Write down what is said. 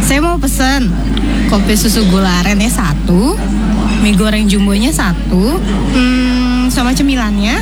Saya mau pesen kopi susu gula arennya 1, mie goreng jumbonya 1, sama cemilannya